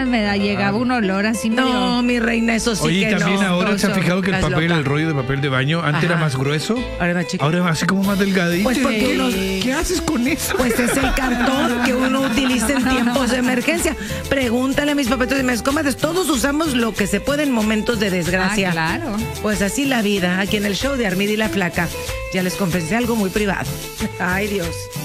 llegaba un olor así medio... No, mi reina, eso sí. Oye, que también no. ahora se ha fijado que el Estás papel, loca. el rollo de papel de baño, antes era Ajá. más grueso, Ahora más chico. ahora así como más delgadito. Pues porque ¿Qué, uno- ¿Qué haces con eso? Pues es el cartón que uno utiliza en tiempos de emergencia. Pregúntale a mis papetos y mis comadres. Todos usamos lo que se puede en momentos de desgracia. claro. Pues así la vida, aquí en el show de Armida y la Flaca. Ya les confesé algo muy privado. Ay, Dios.